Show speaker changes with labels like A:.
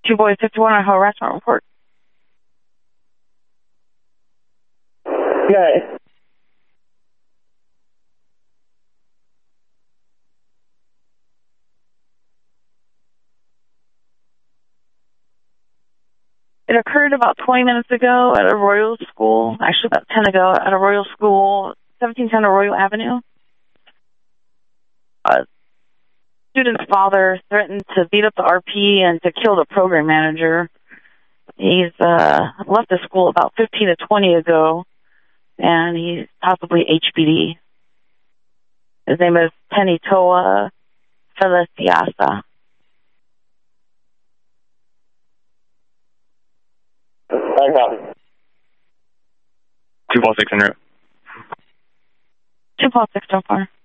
A: Two boys, 51 on harassment report.
B: Okay.
A: It occurred about 20 minutes ago at a Royal school, actually about 10 ago at a Royal school, 1710 Royal Avenue. A student's father threatened to beat up the RP and to kill the program manager. He's left the school about 15 to 20 ago, and he's possibly HBD. His name is Tenitoa Feliciasa.
B: I got it.
C: 246 en route.
A: 246 so far.